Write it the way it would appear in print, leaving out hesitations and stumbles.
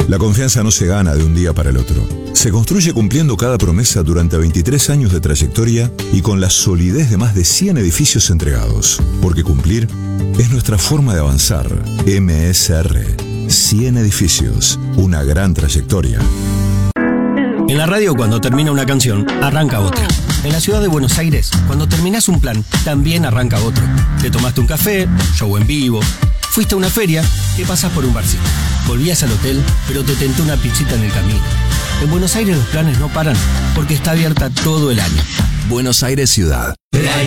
La confianza no se gana de un día para el otro. Se construye cumpliendo cada promesa durante 23 años de trayectoria y con la solidez de más de 100 edificios entregados. Porque cumplir es nuestra forma de avanzar. MSR. 100 edificios. Una gran trayectoria. En la radio, cuando termina una canción, arranca otra. En la ciudad de Buenos Aires, cuando terminás un plan, también arranca otro. Te tomaste un café, show en vivo, fuiste a una feria, te pasás por un barcito. Volvías al hotel, pero te tentó una pizzita en el camino. En Buenos Aires los planes no paran, porque está abierta todo el año. Buenos Aires Ciudad.